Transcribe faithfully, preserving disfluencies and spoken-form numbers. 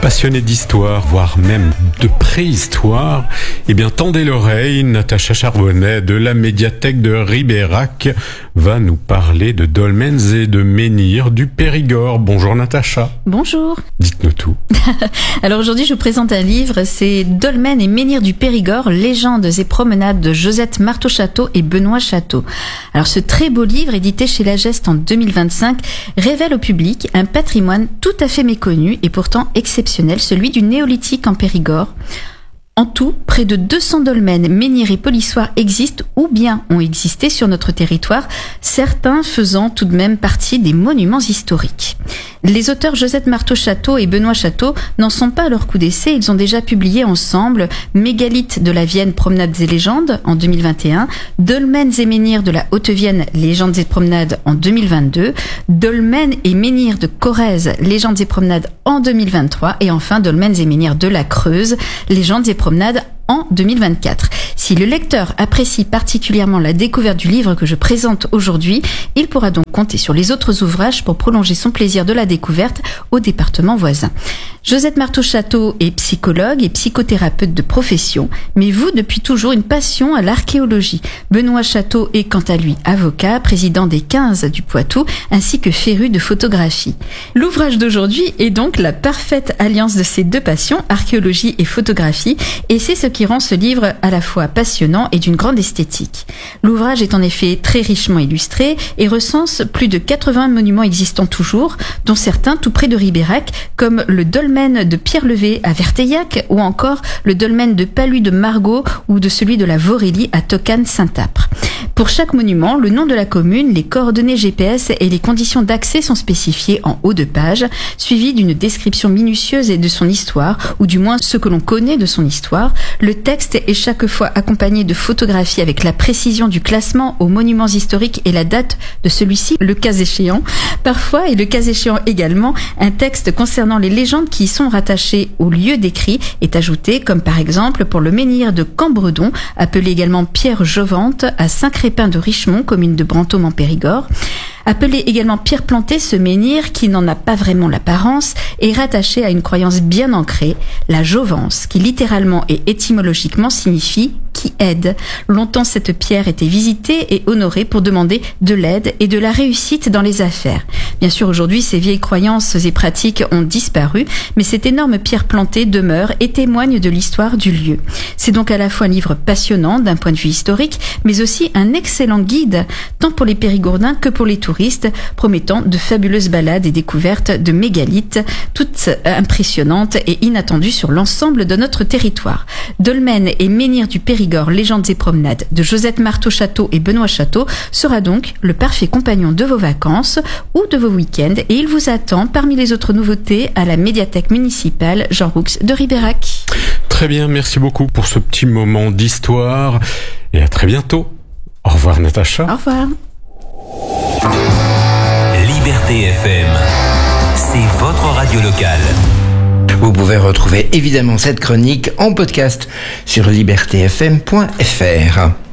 passionné d'histoire, voire même de préhistoire, eh bien tendez l'oreille, Natacha Charbonnet de la médiathèque de Ribérac va nous parler de dolmens et de menhirs du Périgord. Bonjour Natacha. Bonjour. Dites-nous tout. Alors aujourd'hui je vous présente un livre, c'est Dolmens et menhirs du Périgord, légendes et promenades de Josette Marteau-Château et Benoît Château. Alors ce très beau livre, édité chez La Geste en deux mille vingt-cinq, révèle au public un patrimoine tout à fait méconnu et pourtant exceptionnel, celui du néolithique en Périgord. En tout, près de deux cents dolmens, menhirs et polissoirs existent ou bien ont existé sur notre territoire, certains faisant tout de même partie des monuments historiques. Les auteurs Josette Marteau-Château et Benoît Château n'en sont pas à leur coup d'essai, ils ont déjà publié ensemble Mégalithes de la Vienne, promenades et légendes en deux mille vingt et un, Dolmens et menhirs de la Haute-Vienne, légendes et promenades en deux mille vingt-deux, Dolmens et menhirs de Corrèze, légendes et promenades en deux mille vingt-trois et enfin Dolmens et menhirs de la Creuse, légendes et promenades en deux mille vingt-quatre. Si le lecteur apprécie particulièrement la découverte du livre que je présente aujourd'hui, il pourra donc compter sur les autres ouvrages pour prolonger son plaisir de la découverte au département voisin. Josette Marteau-Château est psychologue et psychothérapeute de profession, mais voue depuis toujours une passion à l'archéologie. Benoît Château est quant à lui avocat, président des quinze du Poitou, ainsi que féru de photographie. L'ouvrage d'aujourd'hui est donc la parfaite alliance de ces deux passions, archéologie et photographie, et c'est ce qui rend ce livre à la fois passionnant et d'une grande esthétique. L'ouvrage est en effet très richement illustré et recense plus de quatre-vingts monuments existants toujours, dont certains tout près de Ribérac, comme le dolmen de Pierre-Levé à Verteillac ou encore le dolmen de Palu de Margaux ou de celui de la Vorélie à Tocane-Saint-Apre. Pour chaque monument, le nom de la commune, les coordonnées G P S et les conditions d'accès sont spécifiés en haut de page, suivis d'une description minutieuse de son histoire, ou du moins ce que l'on connaît de son histoire. Le texte est chaque fois accompagné de photographies avec la précision du classement aux monuments historiques et la date de celui-ci, le cas échéant. Parfois, et le cas échéant également, un texte concernant les légendes qui y sont rattachées au lieu décrit est ajouté, comme par exemple pour le menhir de Cambredon, appelé également Pierre Jovante, à Saint-Crépin de Richemont, commune de Brantôme en Périgord. Appelé également Pierre Planté, ce menhir, qui n'en a pas vraiment l'apparence, est rattaché à une croyance bien ancrée, la jouvence, qui littéralement et étymologiquement signifie qui aide. Longtemps, cette pierre était visitée et honorée pour demander de l'aide et de la réussite dans les affaires. Bien sûr, aujourd'hui, ces vieilles croyances et pratiques ont disparu, mais cette énorme pierre plantée demeure et témoigne de l'histoire du lieu. C'est donc à la fois un livre passionnant d'un point de vue historique, mais aussi un excellent guide, tant pour les Périgourdins que pour les touristes, promettant de fabuleuses balades et découvertes de mégalithes, toutes impressionnantes et inattendues sur l'ensemble de notre territoire. Dolmens et menhirs du Périgord, légendes et promenades de Josette Marteau-Château et Benoît Château sera donc le parfait compagnon de vos vacances ou de vos week-ends, et il vous attend parmi les autres nouveautés à la médiathèque municipale Jean Roux de Ribérac. Très bien, merci beaucoup pour ce petit moment d'histoire et à très bientôt. Au revoir Natacha. Au revoir. Liberté F M, c'est votre radio locale. Vous pouvez retrouver évidemment cette chronique en podcast sur liberté f m point f r.